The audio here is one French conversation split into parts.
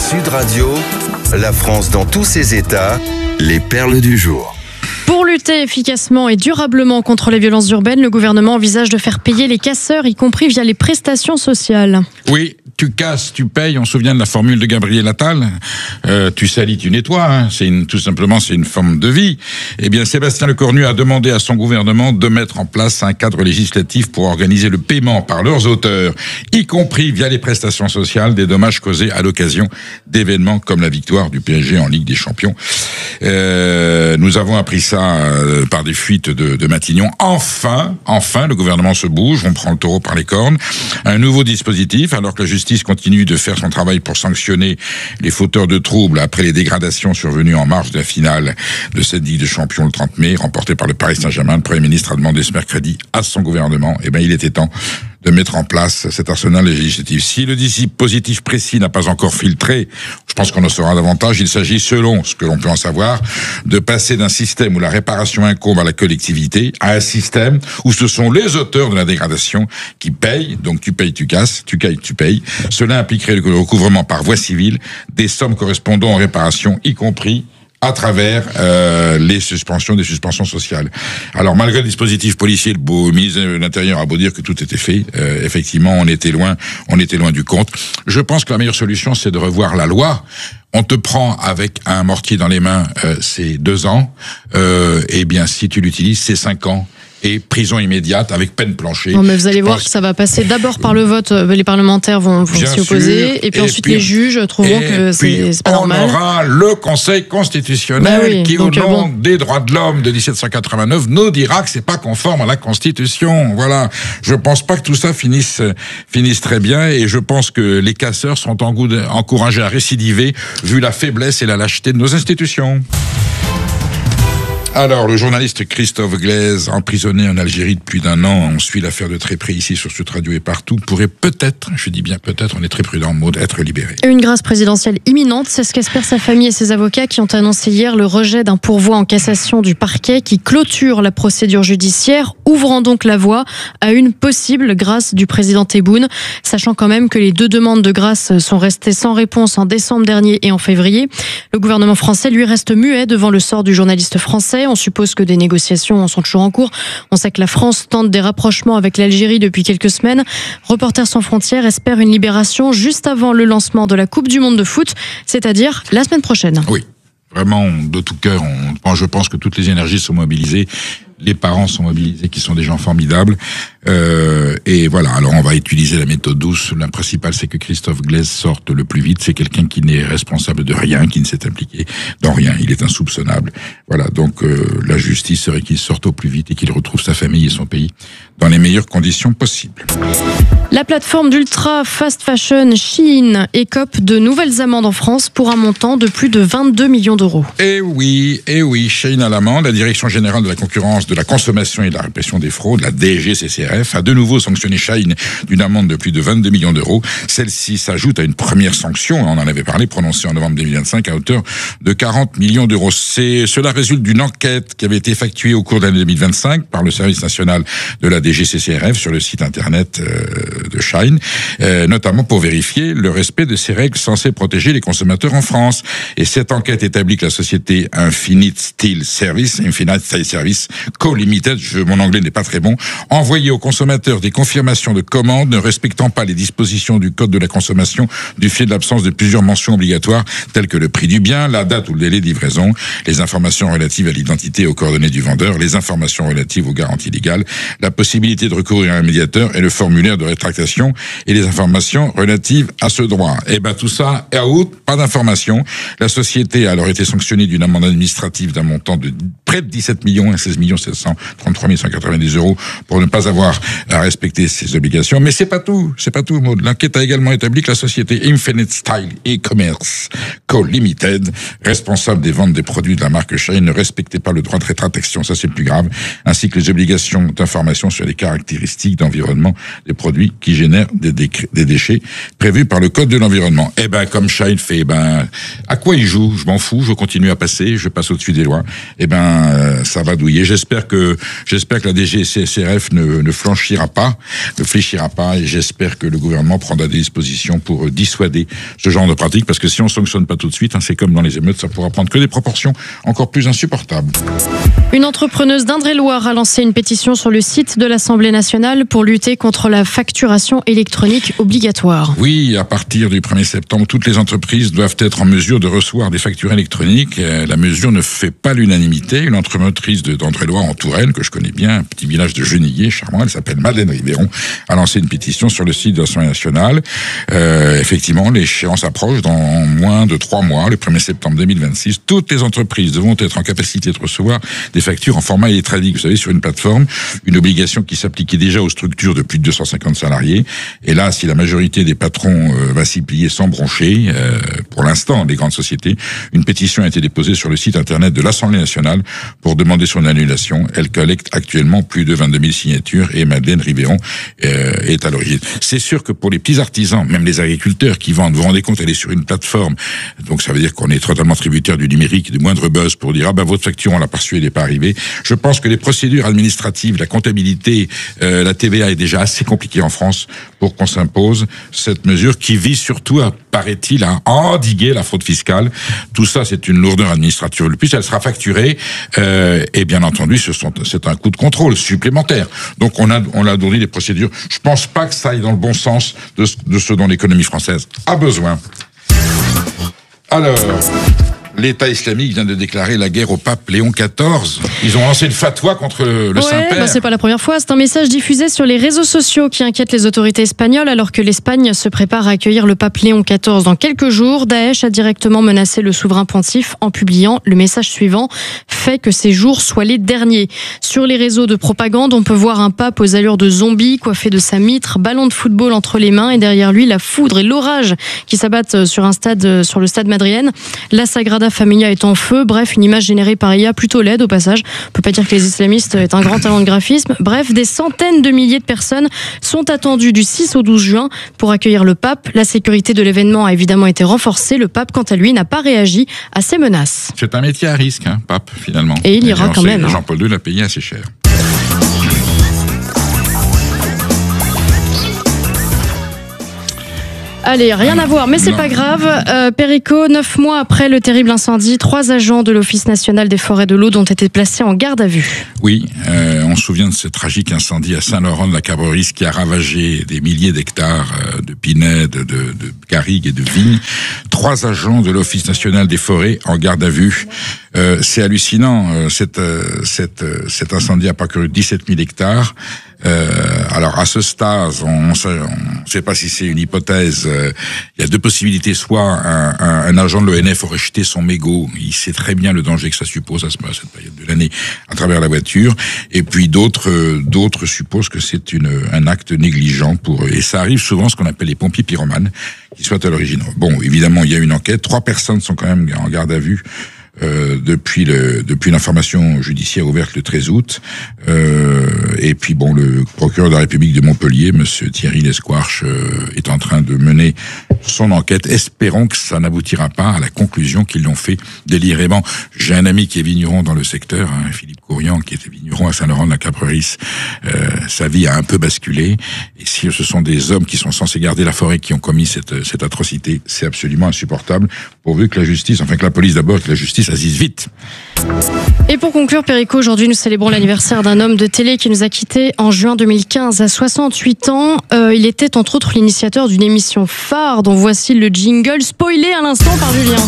Sud Radio, la France dans tous ses états, les perles du jour. Pour lutter efficacement et durablement contre les violences urbaines, le gouvernement envisage de faire payer les casseurs, y compris via les prestations sociales. Oui, tu casses, tu payes. On se souvient de la formule de Gabriel Attal. Tu salis, tu nettoies. Hein. Tout simplement, c'est une forme de vie. Eh bien, Sébastien Lecornu a demandé à son gouvernement de mettre en place un cadre législatif pour organiser le paiement par leurs auteurs, y compris via les prestations sociales, des dommages causés à l'occasion d'événements comme la victoire du PSG en Ligue des Champions. Nous avons appris ça par des fuites de Matignon. Enfin, le gouvernement se bouge, on prend le taureau par les cornes. Un nouveau dispositif, alors que la justice continue de faire son travail pour sanctionner les fauteurs de troubles après les dégradations survenues en marge de la finale de cette Ligue des Champions le 30 mai, remportée par le Paris Saint-Germain. Le Premier ministre a demandé ce mercredi à son gouvernement, il était temps de mettre en place cet arsenal législatif. Si le dispositif précis n'a pas encore filtré, je pense qu'on en saura davantage. Il s'agit, selon ce que l'on peut en savoir, de passer d'un système où la réparation incombe à la collectivité à un système où ce sont les auteurs de la dégradation qui payent. Donc tu payes, tu casses, tu payes. Cela impliquerait le recouvrement par voie civile des sommes correspondant aux réparations, y compris à travers des suspensions sociales. Alors, malgré le dispositif policier, le ministre de l'Intérieur a beau dire que tout était fait, effectivement, on était loin du compte. Je pense que la meilleure solution, c'est de revoir la loi. On te prend avec un mortier dans les mains, c'est 2 ans. Si tu l'utilises, c'est 5 ans. Et prison immédiate avec peine planchée. Non, mais vous allez voir que ça va passer d'abord par le vote. Les parlementaires vont s'y opposer. Et puis ensuite, les juges trouveront que c'est pas normal. On aura le Conseil constitutionnel qui, au nom des droits de l'homme de 1789, nous dira que c'est pas conforme à la Constitution. Voilà. Je pense pas que tout ça finisse très bien. Et je pense que les casseurs sont encouragés à récidiver vu la faiblesse et la lâcheté de nos institutions. Alors, le journaliste Christophe Glaise, emprisonné en Algérie depuis plus d'1 an, on suit l'affaire de très près ici sur Sud Radio et partout, pourrait peut-être, je dis bien peut-être, on est très prudent, Maud, être libéré. Une grâce présidentielle imminente, c'est ce qu'espèrent sa famille et ses avocats qui ont annoncé hier le rejet d'un pourvoi en cassation du parquet qui clôture la procédure judiciaire, ouvrant donc la voie à une possible grâce du président Tebboune, sachant quand même que les 2 demandes de grâce sont restées sans réponse en décembre dernier et en février. Le gouvernement français, lui, reste muet devant le sort du journaliste français. On suppose que des négociations sont toujours en cours. On sait que la France tente des rapprochements avec l'Algérie depuis quelques semaines. Reporters sans frontières espère une libération juste avant le lancement de la Coupe du Monde de foot, c'est-à-dire la semaine prochaine. Oui, vraiment, de tout cœur, je pense que toutes les énergies sont mobilisées. Les parents sont mobilisés, qui sont des gens formidables. Et voilà, alors on va utiliser la méthode douce. Le principal, c'est que Christophe Glaise sorte le plus vite. C'est quelqu'un qui n'est responsable de rien, qui ne s'est impliqué dans rien. Il est insoupçonnable. Voilà, donc la justice serait qu'il sorte au plus vite et qu'il retrouve sa famille et son pays dans les meilleures conditions possibles. La plateforme d'ultra fast fashion Shein écope de nouvelles amendes en France pour un montant de plus de 22 millions d'euros. Eh oui, Shein à l'amende. La Direction générale de la concurrence, de la consommation et de la répression des fraudes, la DGCCRF, a de nouveau sanctionné Shein d'une amende de plus de 22 millions d'euros. Celle-ci s'ajoute à une première sanction, on en avait parlé, prononcée en novembre 2025 à hauteur de 40 millions d'euros. Cela résulte d'une enquête qui avait été effectuée au cours de l'année 2025 par le service national de la DGCCRF sur le site internet de Shein, notamment pour vérifier le respect de ces règles censées protéger les consommateurs en France. Et cette enquête établit que la société Infinite Style Service Co. Limited, mon anglais n'est pas très bon, envoyait aux consommateurs des confirmations de commandes ne respectant pas les dispositions du code de la consommation du fait de l'absence de plusieurs mentions obligatoires telles que le prix du bien, la date ou le délai de livraison, les informations relatives à l'identité et aux coordonnées du vendeur, les informations relatives aux garanties légales, la possibilité de recourir à un médiateur et le formulaire de rétractation et les informations relatives à ce droit. Tout ça est out, pas d'informations. La société a alors été sanctionnée d'une amende administrative d'un montant de près de 17 millions et 16 733 190 euros pour ne pas avoir à respecter ses obligations. Mais c'est pas tout, Maud. L'enquête a également établi que la société Infinite Style E-Commerce Co. Limited, responsable des ventes des produits de la marque Shein, ne respectait pas le droit de rétractation, ça c'est le plus grave, ainsi que les obligations d'information sur les caractéristiques d'environnement des produits qui génèrent des déchets prévus par le code de l'environnement. Comme Shein fait, à quoi il joue? Je m'en fous, je continue à passer, je passe au-dessus des lois. Ça va douiller. J'espère j'espère que la DGCCRF ne fléchira pas, et j'espère que le gouvernement prendra des dispositions pour dissuader ce genre de pratique, parce que si on sanctionne pas tout de suite, c'est comme dans les émeutes, ça pourra prendre que des proportions encore plus insupportables. Une entrepreneuse d'Indre-et-Loire a lancé une pétition sur le site de l'Assemblée nationale pour lutter contre la facturation électronique obligatoire. Oui, à partir du 1er septembre, toutes les entreprises doivent être en mesure de recevoir des factures électroniques. La mesure ne fait pas l'unanimité. Une entreprise d'Indre-et-Loire en Touraine, que je connais bien, un petit village de Genillé, charmant, elle s'appelle Madeleine Rivéron, a lancé une pétition sur le site de l'Assemblée nationale. Effectivement, l'échéance approche dans moins de 3 mois, le 1er septembre 2026. Toutes les entreprises devront être en capacité de recevoir des factures en format électronique, vous savez, sur une plateforme, une obligation qui s'appliquait déjà aux structures de plus de 250 salariés. Et là, si la majorité des patrons va s'y plier sans broncher, pour l'instant, les grandes sociétés, une pétition a été déposée sur le site internet de l'Assemblée nationale pour demander son annulation. Elle collecte actuellement plus de 22 000 signatures et Madeleine Rivéron est à l'origine. C'est sûr que pour les petits artisans, même les agriculteurs qui vendent, vous vous rendez compte, elle est sur une plateforme, donc ça veut dire qu'on est totalement tributaire du numérique, du moindre buzz pour dire votre facture on l'a pas reçue, elle n'est pas arrivée. Je pense que les procédures administratives, la comptabilité, la TVA est déjà assez compliquée en France pour qu'on s'impose cette mesure qui vise surtout paraît-il, à endiguer la fraude fiscale. Tout ça, c'est une lourdeur administrative. Le plus, elle sera facturée, et bien entendu, c'est un coût de contrôle supplémentaire. Donc, on a donné des procédures. Je pense pas que ça aille dans le bon sens de ce dont l'économie française a besoin. Alors, l'État islamique vient de déclarer la guerre au pape Léon XIV. Ils ont lancé une fatwa contre le Saint-Père. C'est pas la première fois. C'est un message diffusé sur les réseaux sociaux qui inquiète les autorités espagnoles alors que l'Espagne se prépare à accueillir le pape Léon XIV dans quelques jours. Daesh a directement menacé le souverain pontife en publiant le message suivant: fait que ces jours soient les derniers. Sur les réseaux de propagande, on peut voir un pape aux allures de zombie, coiffé de sa mitre, ballon de football entre les mains et derrière lui la foudre et l'orage qui s'abattent sur le stade madrienne. La Sagrada Familia est en feu. Bref, une image générée par IA plutôt laide au passage. On peut pas dire que les islamistes aient un grand talent de graphisme. Bref, des centaines de milliers de personnes sont attendues du 6 au 12 juin pour accueillir le pape. La sécurité de l'événement a évidemment été renforcée. Le pape, quant à lui, n'a pas réagi à ces menaces. C'est un métier à risque, pape, finalement. Et il ira quand même. Jean-Paul II l'a payé assez cher. Allez, rien à voir, mais c'est pas grave. Perico, 9 mois après le terrible incendie, 3 agents de l'Office national des forêts de l'Aude ont été placés en garde à vue. Oui, on se souvient de ce tragique incendie à Saint-Laurent-de-la-Cabrerie qui a ravagé des milliers d'hectares de pinèdes, de garrigues et de vignes. 3 agents de l'Office national des forêts en garde à vue. C'est hallucinant. Cet incendie a parcouru 17 000 hectares. Alors à ce stade, on ne sait pas si c'est une hypothèse. Il y a 2 possibilités. Soit un agent de l'ONF aurait jeté son mégot. Il sait très bien le danger que ça suppose à cette période de l'année à travers la voiture. Et puis d'autres supposent que c'est un acte négligent pour eux. Et ça arrive souvent, ce qu'on appelle les pompiers pyromanes, qui soient à l'origine. Bon, évidemment, il y a une enquête. 3 personnes sont quand même en garde à vue. Depuis l'information judiciaire ouverte le 13 août. Et puis bon, le procureur de la République de Montpellier, monsieur Thierry Lesquarche, est en train de mener son enquête. Espérons que ça n'aboutira pas à la conclusion qu'ils l'ont fait délibérément. J'ai un ami qui est vigneron dans le secteur, Philippe Courian, qui était vigneron à Saint-Laurent-de-la-Cabrerie. Sa vie a un peu basculé. Et si ce sont des hommes qui sont censés garder la forêt qui ont commis cette atrocité, c'est absolument insupportable. Pourvu que la justice, que la police d'abord, que la justice agisse vite. Et pour conclure, Perico, aujourd'hui nous célébrons l'anniversaire d'un homme de télé qui nous a quittés en juin 2015 à 68 ans. Il était entre autres l'initiateur d'une émission phare dont voici le jingle spoilé à l'instant par Julien.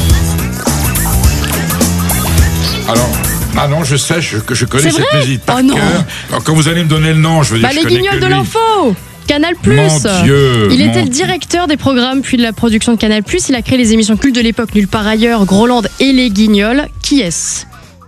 Alors, non, je sais, je connais cette musique par cœur. Alors, quand vous allez me donner le nom, je veux dire je les connais Guignols que de lui. l'info. Canal+. Mon Dieu, il était le directeur des programmes puis de la production de Canal+. Il a créé les émissions cultes de l'époque, Nulle part ailleurs, Groland et les Guignols. Qui est-ce ?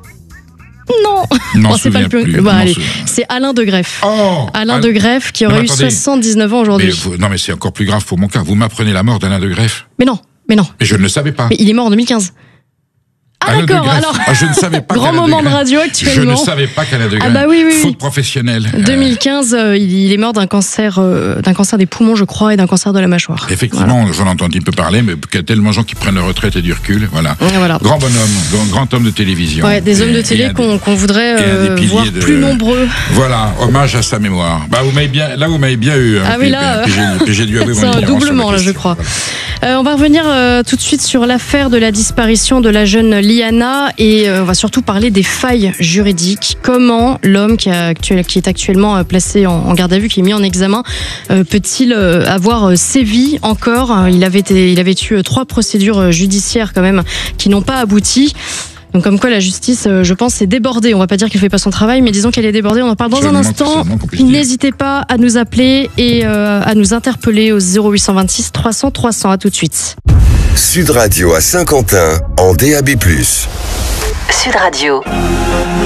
Non, c'est pas le plus. Allez, c'est Alain de Greff. Alain de Greff qui aurait eu 79 ans aujourd'hui. Mais c'est encore plus grave pour mon cas. Vous m'apprenez la mort d'Alain de Greff ? Mais non. Mais je ne le savais pas. Mais il est mort en 2015. Ah d'accord, alors je ne savais pas grand moment de radio actuellement. Je ne savais pas qu'à la degré. Ah bah oui. Faute professionnelle. 2015, il est mort d'un cancer des poumons, je crois, et d'un cancer de la mâchoire. Effectivement, j'en entends un petit peu parler, mais il y a tellement de gens qui prennent leur retraite et du recul. Voilà. Grand bonhomme, grand homme de télévision. Ouais, des hommes de télé qu'on voudrait voir plus nombreux. Voilà, hommage à sa mémoire. Bah, vous m'avez bien eu. Ah oui, là, j'ai dû avouer c'est un doublement, là, je crois. Voilà. On va revenir tout de suite sur l'affaire de la disparition de la jeune Liana et on va surtout parler des failles juridiques. Comment l'homme qui est actuellement placé en garde à vue, qui est mis en examen, peut-il avoir sévi encore ? Il avait eu 3 procédures judiciaires quand même qui n'ont pas abouti. Donc comme quoi la justice, je pense, est débordée. On va pas dire qu'elle fait pas son travail, mais disons qu'elle est débordée. On en parle dans un instant. N'hésitez pas à nous appeler et à nous interpeller au 0826 300 300. À tout de suite. Sud Radio à Saint-Quentin en DAB+. Sud Radio.